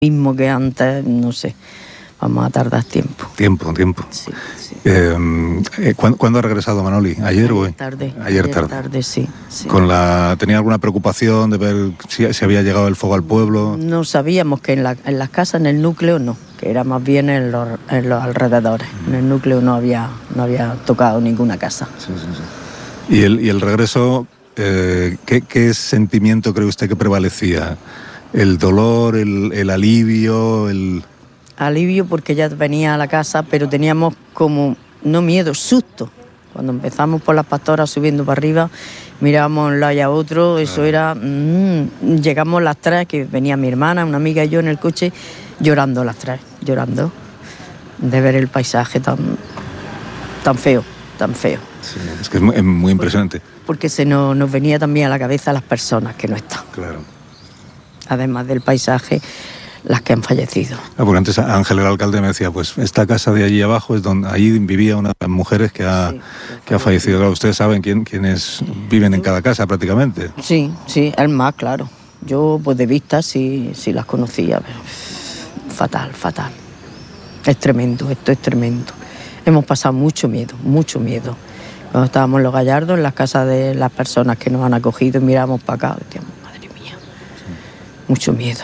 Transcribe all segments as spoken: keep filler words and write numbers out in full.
mismo que antes, no sé, vamos a tardar tiempo. Tiempo, tiempo. Sí, sí. Eh, ¿cuándo, ¿Cuándo ha regresado Manoli? ¿Ayer o hoy? Tarde. Ayer, Ayer tarde. tarde, sí, sí. Con la, ¿tenía alguna preocupación de ver si, si había llegado el fuego al pueblo? No sabíamos que en, la, en las casas, en el núcleo no, que era más bien en los, en los alrededores. En el núcleo no había, no había tocado ninguna casa. Sí, sí, sí. ¿Y el, y el regreso, eh, ¿qué, qué sentimiento cree usted que prevalecía? ¿El dolor, el, el alivio, el...? Alivio porque ya venía a la casa, pero teníamos como, no miedo, susto. Cuando empezamos por las pastoras subiendo para arriba, mirábamos un lado y a otro, eso era... Mmm, llegamos las tres, que venía mi hermana, una amiga y yo en el coche, llorando las tres, llorando, de ver el paisaje tan, tan feo, tan feo. Sí, es que es muy, es muy impresionante. Porque se nos, nos venía también a la cabeza las personas que no están. Claro. Además del paisaje, las que han fallecido. Ah, porque antes Ángel, el alcalde, me decía, pues esta casa de allí abajo es donde allí vivía una de las mujeres que ha, sí, que ha fallecido. Claro, ustedes saben quién, quiénes viven en cada casa prácticamente. Sí, sí, es más, claro. Yo, pues de vista, sí, sí las conocía. Pero fatal, fatal. Es tremendo, esto es tremendo. Hemos pasado mucho miedo, mucho miedo. Cuando estábamos en Los Gallardos, en las casas de las personas que nos han acogido, miramos para acá, decíamos, madre mía, sí. Mucho miedo.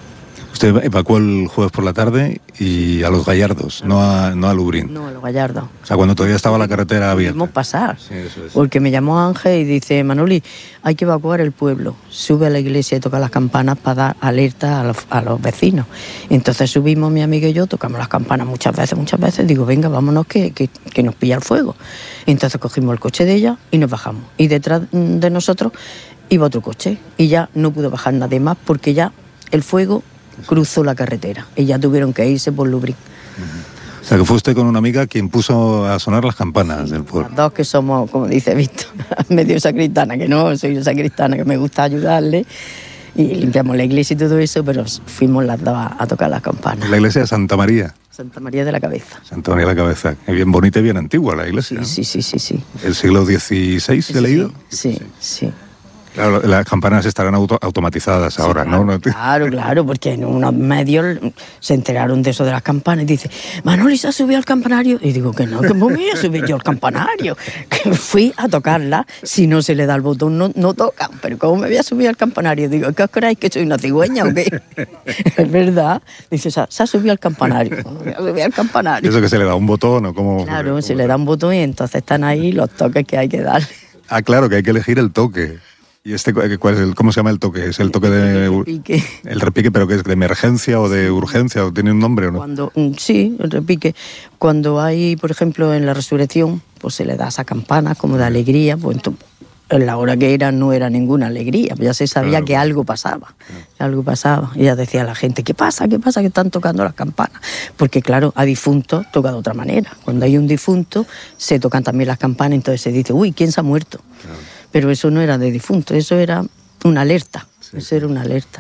Usted evacuó el jueves por la tarde y a Los Gallardos, no a, no a Lubrín. No, a Los Gallardos. O sea, cuando todavía estaba la carretera abierta. Pudimos pasar, sí, eso es. Porque me llamó Ángel y dice, Manoli, hay que evacuar el pueblo. Sube a la iglesia y toca las campanas para dar alerta a los, a los vecinos. Entonces subimos mi amigo y yo, tocamos las campanas muchas veces, muchas veces. Digo, venga, vámonos que, que, que nos pilla el fuego. Entonces cogimos el coche de ella y nos bajamos. Y detrás de nosotros iba otro coche. Y ya no pudo bajar nadie más porque ya el fuego cruzó la carretera y ya tuvieron que irse por Lubrín. Uh-huh. O sea, que fue usted con una amiga quien puso a sonar las campanas, sí, del pueblo. Las dos que somos, como dice Víctor, medio sacristana, que no soy sacristana, que me gusta ayudarle, y limpiamos la iglesia y todo eso, pero fuimos las dos a, a tocar las campanas. La iglesia de Santa María. Santa María de la Cabeza. Santa María de la Cabeza. Es bien bonita y bien antigua la iglesia. Sí, sí, sí, sí, sí. ¿El siglo dieciséis se ha leído? Sí, sí. Claro, las campanas estarán auto automatizadas sí, ahora, claro, ¿no? Claro, claro, porque en unos medios se enteraron de eso de las campanas y dice, Manoli se ha subido al campanario. Y digo que no, que me voy a subir yo al campanario. Que fui a tocarla, si no se le da el botón no, no tocan, pero ¿cómo me voy a subir al campanario? Digo, ¿qué os creéis que soy una cigüeña o qué? Es verdad. Dice, se ha, se ha subido al campanario. Me voy a subir al campanario. ¿Eso que se le da un botón o cómo? Claro, cómo se le da un botón y entonces están ahí los toques que hay que darle. Ah, claro, que hay que elegir el toque. ¿Y este cuál es el, cómo se llama el toque? ¿Es el toque de el repique? El repique, pero que es de emergencia o de urgencia, o tiene un nombre o no? Cuando, sí, el repique. Cuando hay, por ejemplo, en la resurrección, pues se le da esa campana como de alegría, pues en la hora que era no era ninguna alegría, ya se sabía claro, que algo pasaba, claro. algo pasaba. Y ya decía la gente, ¿qué pasa? ¿Qué pasa que están tocando las campanas? Porque claro, a difuntos toca de otra manera. Cuando hay un difunto, se tocan también las campanas, entonces se dice, uy, ¿quién se ha muerto? Claro. Pero eso no era de difunto, eso era una alerta, sí, eso sí. era una alerta.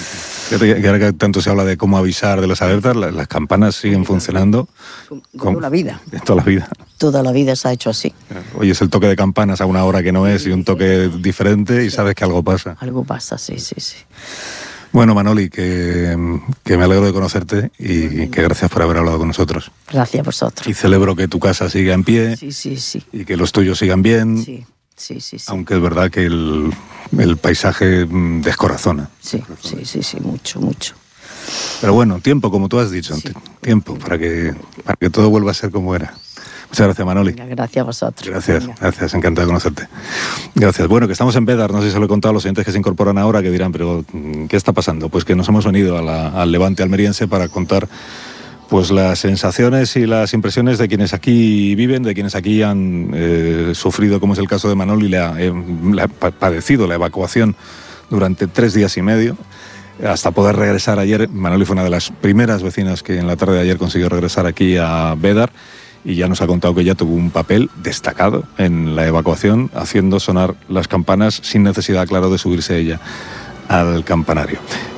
Y ahora que tanto se habla de cómo avisar de las alertas, las, las campanas siguen funcionando. Toda con, la vida. Toda la vida. Toda la vida se ha hecho así. Oye, es el toque de campanas a una hora que no es y un toque diferente y sabes que algo pasa. Algo pasa, sí, sí, sí. Bueno, Manoli, que, que me alegro de conocerte y que gracias por haber hablado con nosotros. Gracias a vosotros. Y celebro que tu casa siga en pie. Sí, sí, sí. Y que los tuyos sigan bien. Sí. Sí, sí, sí. Aunque es verdad que el, el paisaje descorazona. Sí, sí, sí, sí, mucho, mucho. Pero bueno, tiempo, como tú has dicho, sí. tiempo para que, para que todo vuelva a ser como era. Muchas gracias, Manoli. Venga, gracias a vosotros. Gracias, Venga. gracias, encantado de conocerte. Gracias. Bueno, que estamos en Bédar, no sé si se lo he contado a los oyentes que se incorporan ahora, que dirán, pero ¿qué está pasando? Pues que nos hemos venido a la, al Levante almeriense para contar pues las sensaciones y las impresiones de quienes aquí viven, de quienes aquí han eh, sufrido, como es el caso de Manoli, le ha, eh, le ha padecido la evacuación durante tres días y medio, hasta poder regresar ayer. Manoli fue una de las primeras vecinas que en la tarde de ayer consiguió regresar aquí a Bédar y ya nos ha contado que ella tuvo un papel destacado en la evacuación, haciendo sonar las campanas sin necesidad, claro, de subirse ella al campanario.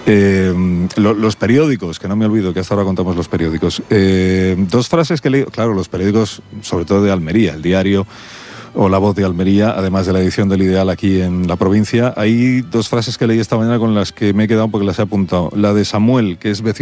Eh, lo, los periódicos, que no me olvido que hasta ahora contamos los periódicos. Eh, dos frases que leí, claro, los periódicos, sobre todo de Almería, el diario, o La Voz de Almería, además de la edición del Ideal aquí en la provincia. Hay dos frases que leí esta mañana con las que me he quedado porque las he apuntado. La de Samuel, que es vecino